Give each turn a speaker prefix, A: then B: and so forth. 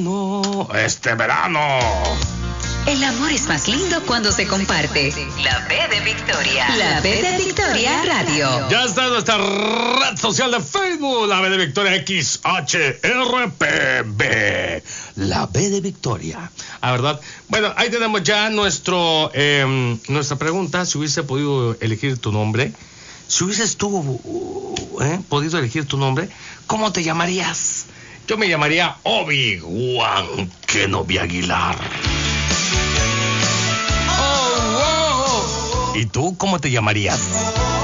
A: No, este verano.
B: El amor es más lindo cuando se comparte. La B de Victoria. La B de Victoria Radio.
A: Ya está en nuestra red social de Facebook, la B de Victoria XHRPB. La B de Victoria. Ah, ¿verdad? Bueno, ahí tenemos ya nuestra pregunta. Si hubiese podido elegir tu nombre, si hubieses tú podido elegir tu nombre, ¿cómo te llamarías? Yo me llamaría Obi-Wan Kenobi Aguilar. ¿Y tú cómo te llamarías?